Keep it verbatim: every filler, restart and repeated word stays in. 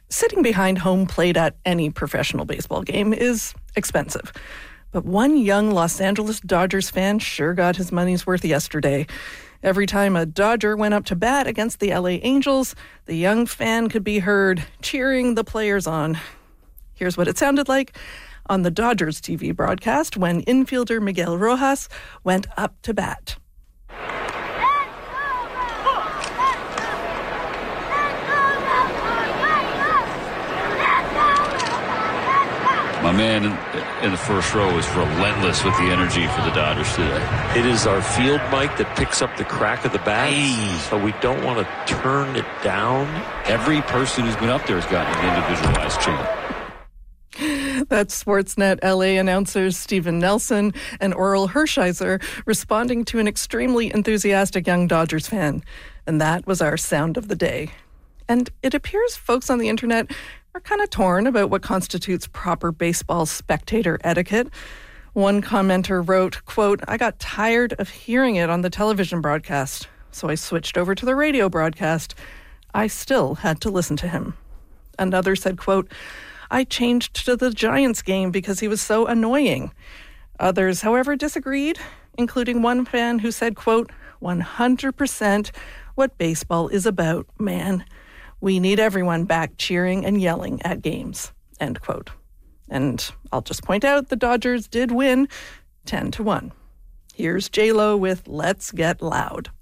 Sitting behind home plate at any professional baseball game is expensive. But one young Los Angeles Dodgers fan sure got his money's worth yesterday. Every time a Dodger went up to bat against the L A Angels, the young fan could be heard cheering the players on. Here's what it sounded like on the Dodgers T V broadcast when infielder Miguel Rojas went up to bat. My man in, in the first row is relentless with the energy for the Dodgers today. It is our field mic that picks up the crack of the bat, hey. So we don't want to turn it down. Every person who's been up there has gotten an individualized chant. That's Sportsnet L A announcers Steven Nelson and Oral Hershiser responding to an extremely enthusiastic young Dodgers fan. And that was our sound of the day. And it appears folks on the internet are kind of torn about what constitutes proper baseball spectator etiquette. One commenter wrote, quote, "I got tired of hearing it on the television broadcast, so I switched over to the radio broadcast. I still had to listen to him." Another said, quote, "I changed to the Giants game because he was so annoying." Others, however, disagreed, including one fan who said, quote, one hundred percent what baseball is about, man. We need everyone back cheering and yelling at games, end quote. And I'll just point out the Dodgers did win ten to one. Here's J-Lo with Let's Get Loud.